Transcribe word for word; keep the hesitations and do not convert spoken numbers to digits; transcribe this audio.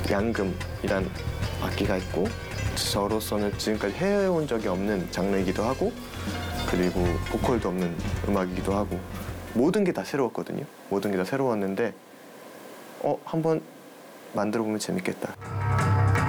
양금이란 악기가 있고 저로서는 지금까지 해온 적이 없는 장르이기도 하고 그리고 보컬도 없는 음악이기도 하고 모든 게 다 새로웠거든요. 모든 게 다 새로웠는데 어 한번 만들어 보면 재밌겠다.